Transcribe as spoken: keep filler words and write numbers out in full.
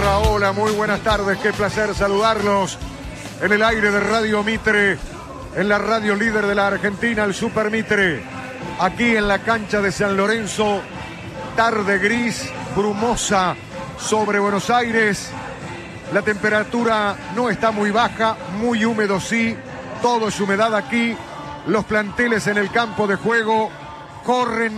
Hola, hola, muy buenas tardes, qué placer saludarlos en el aire de Radio Mitre, en la radio líder de la Argentina, el Super Mitre, aquí en la cancha de San Lorenzo, tarde gris, brumosa sobre Buenos Aires, la temperatura no está muy baja, muy húmedo sí, todo es humedad aquí, los planteles en el campo de juego corren